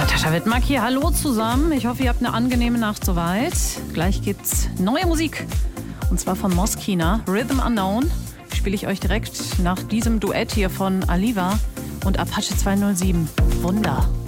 Natascha Wittmark hier, hallo zusammen. Ich hoffe, ihr habt eine angenehme Nacht soweit. Gleich gibt's neue Musik. Und zwar von Moskina, Rhythm Unknown. Spiele ich euch direkt nach diesem Duett hier von Aliva und Apache 207. Wunder.